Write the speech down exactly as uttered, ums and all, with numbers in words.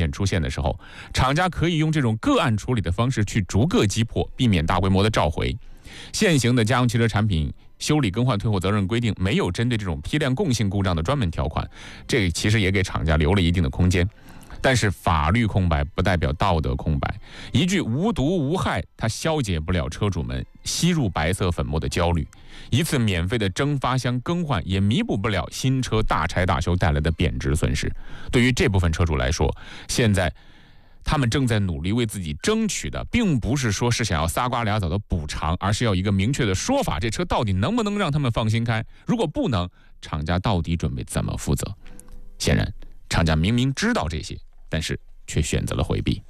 件出现的时候，厂家可以用这种个案处理的方式去逐个击破，避免大规模的召回。现行的家用汽车产品修理更换退货责任规定没有针对这种批量共性故障的专门条款，这其实也给厂家留了一定的空间。但是法律空白不代表道德空白，一句无毒无害，它消解不了车主们吸入白色粉末的焦虑，一次免费的蒸发箱更换也弥补不了新车大拆大修带来的贬值损失。对于这部分车主来说，现在他们正在努力为自己争取的，并不是说是想要仨瓜俩枣的补偿，而是要一个明确的说法，这车到底能不能让他们放心开？如果不能，厂家到底准备怎么负责？显然，厂家明明知道这些，但是却选择了回避。